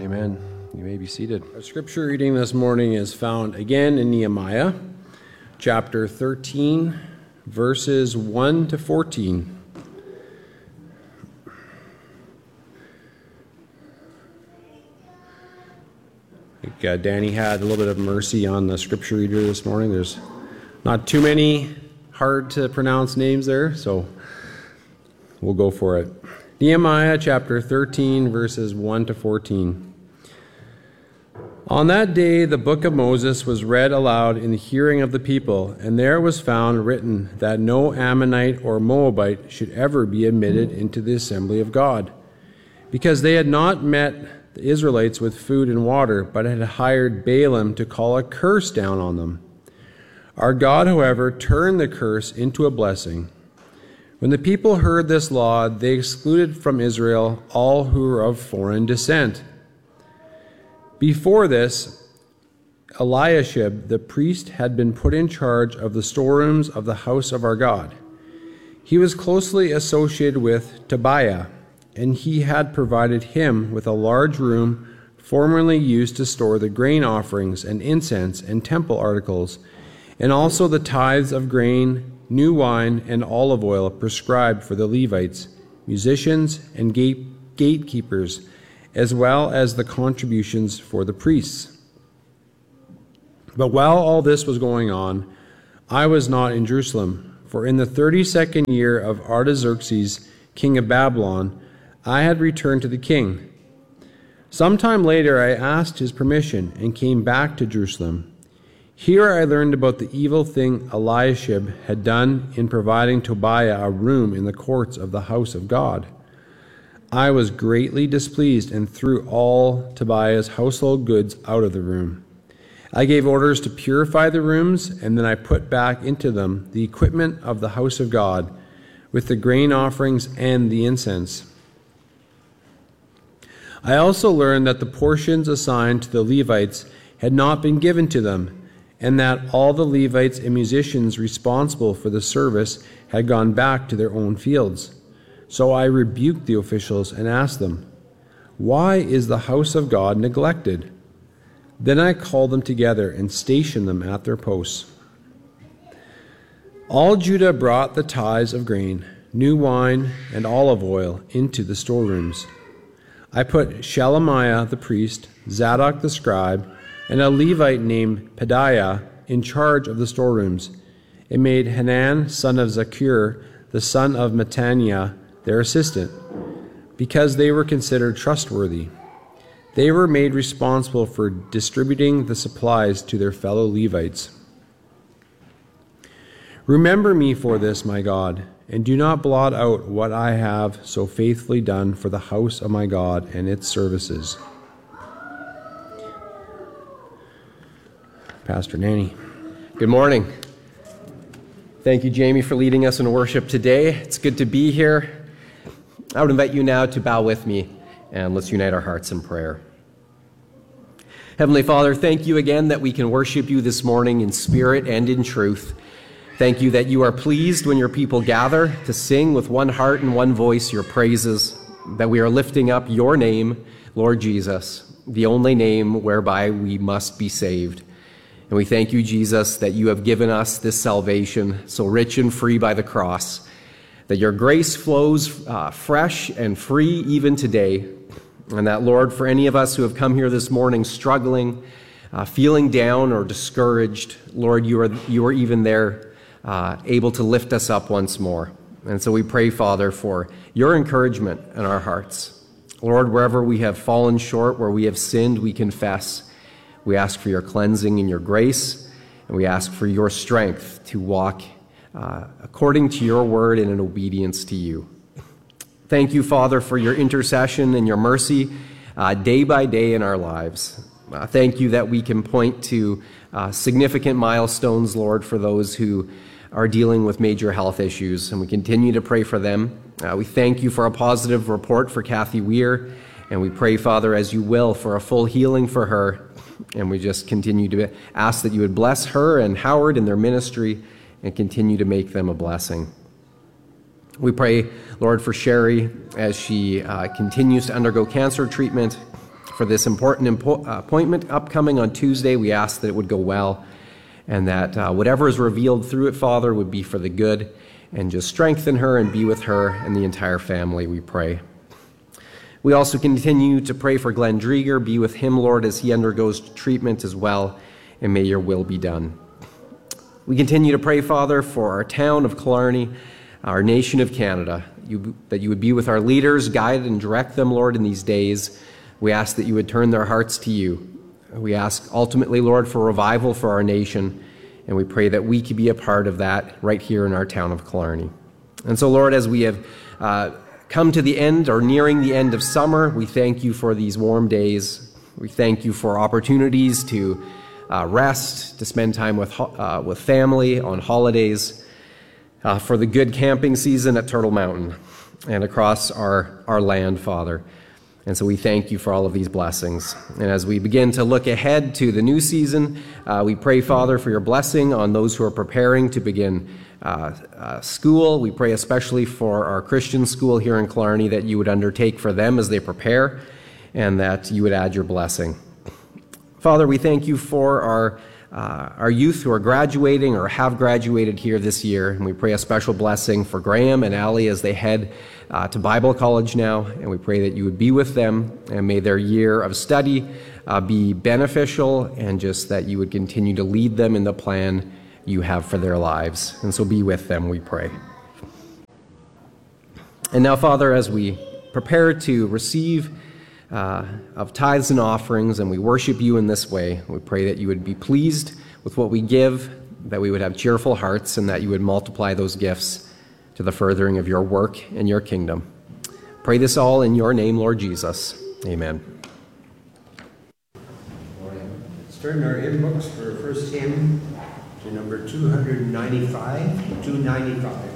Amen. You may be seated. Our scripture reading this morning is found again in Nehemiah, chapter 13, verses 1 to 14. I think Danny had a little bit of mercy on the scripture reader this morning. There's not too many hard to pronounce names there, so we'll go for it. Nehemiah chapter 13, verses 1 to 14. On that day the book of Moses was read aloud in the hearing of the people, and there was found written that no Ammonite or Moabite should ever be admitted into the assembly of God, because they had not met the Israelites with food and water, but had hired Balaam to call a curse down on them. Our God, however, turned the curse into a blessing. When the people heard this law, they excluded from Israel all who were of foreign descent. Before this, Eliashib, the priest, had been put in charge of the storerooms of the house of our God. He was closely associated with Tobiah, and he had provided him with a large room formerly used to store the grain offerings and incense and temple articles, and also the tithes of grain, new wine, and olive oil prescribed for the Levites, musicians, and gatekeepers, as well as the contributions for the priests. But while all this was going on, I was not in Jerusalem, for in the 32nd year of Artaxerxes, king of Babylon, I had returned to the king. Sometime later I asked his permission and came back to Jerusalem. Here I learned about the evil thing Eliashib had done in providing Tobiah a room in the courts of the house of God. I was greatly displeased and threw all Tobiah's household goods out of the room. I gave orders to purify the rooms, and then I put back into them the equipment of the house of God, with the grain offerings and the incense. I also learned that the portions assigned to the Levites had not been given to them, and that all the Levites and musicians responsible for the service had gone back to their own fields. So I rebuked the officials and asked them, "Why is the house of God neglected?" Then I called them together and stationed them at their posts. All Judah brought the tithes of grain, new wine, and olive oil into the storerooms. I put Shelemiah the priest, Zadok the scribe, and a Levite named Pedaiah in charge of the storerooms, and made Hanan, son of Zakur, the son of Mattaniah, their assistant, because they were considered trustworthy. They were made responsible for distributing the supplies to their fellow Levites. Remember me for this, my God, and do not blot out what I have so faithfully done for the house of my God and its services. Pastor Nanny. Good morning. Thank you, Jamie, for leading us in worship today. It's good to be here. I would invite you now to bow with me, and let's unite our hearts in prayer. Heavenly Father, thank you again that we can worship you this morning in spirit and in truth. Thank you that you are pleased when your people gather to sing with one heart and one voice your praises, that we are lifting up your name, Lord Jesus, the only name whereby we must be saved. And we thank you, Jesus, that you have given us this salvation so rich and free by the cross, that your grace flows fresh and free even today, and that, Lord, for any of us who have come here this morning struggling, feeling down or discouraged, Lord, you are even there able to lift us up once more. And so we pray, Father, for your encouragement in our hearts. Lord, wherever we have fallen short, where we have sinned, we confess. We ask for your cleansing and your grace, and we ask for your strength to walk according to your word and in obedience to you. Thank you, Father, for your intercession and your mercy day by day in our lives. Thank you that we can point to significant milestones, Lord, for those who are dealing with major health issues, and we continue to pray for them. We thank you for a positive report for Kathy Weir, and we pray, Father, as you will, for a full healing for her. And we just continue to ask that you would bless her and Howard in their ministry and continue to make them a blessing. We pray, Lord, for Sherry as she continues to undergo cancer treatment. For this important appointment upcoming on Tuesday, we ask that it would go well and that whatever is revealed through it, Father, would be for the good, and just strengthen her and be with her and the entire family, we pray. We also continue to pray for Glenn Drieger. Be with him, Lord, as he undergoes treatment as well, and may your will be done. We continue to pray, Father, for our town of Killarney, our nation of Canada, that you would be with our leaders, guide and direct them, Lord, in these days. We ask that you would turn their hearts to you. We ask ultimately, Lord, for revival for our nation, and we pray that we could be a part of that right here in our town of Killarney. And so, Lord, as we have come to the end or nearing the end of summer, we thank you for these warm days. We thank you for opportunities to rest, to spend time with family on holidays, for the good camping season at Turtle Mountain and across our land, Father. And so we thank you for all of these blessings. And as we begin to look ahead to the new season, we pray, Father, for your blessing on those who are preparing to begin school. We pray especially for our Christian school here in Killarney, that you would undertake for them as they prepare, and that you would add your blessing. Father, we thank you for our youth who are graduating or have graduated here this year, and we pray a special blessing for Graham and Allie as they head to Bible college now, and we pray that you would be with them, and may their year of study be beneficial, and just that you would continue to lead them in the plan you have for their lives. And so be with them, we pray. And now, Father, as we prepare to receive of tithes and offerings, and we worship you in this way, we pray that you would be pleased with what we give, that we would have cheerful hearts, and that you would multiply those gifts to the furthering of your work and your kingdom. Pray this all in your name, Lord Jesus. Amen. Let's turn our hymn books for first hymn to number 295 to 295.